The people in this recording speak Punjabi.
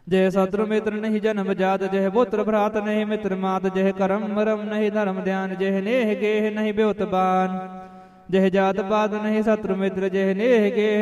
ਜਹ ਸਤਿ ਮਿੱਤਰ ਨਹੀਂ ਜਨਮ ਜਾਤ, ਜਹ ਪੁੱਤਰ ਭਰਾਤ ਨਹੀਂ ਮਿੱਤਰ ਮਾਤ, ਜਹ ਕਰਮ ਮਰਮ ਨਹੀਂ ਧਰਮ ਧਿਆਨ, ਜਹ ਨੇਹ ਗੇਹ ਨਹੀਂ ਬਿਉਤ ਬਾਨ, ਜਹ ਜਾਤ ਪਾਤ ਨਹੀਂ ਸਤਿ ਮਿੱਤਰ, ਜਹ ਨੇਹ ਗੇਹ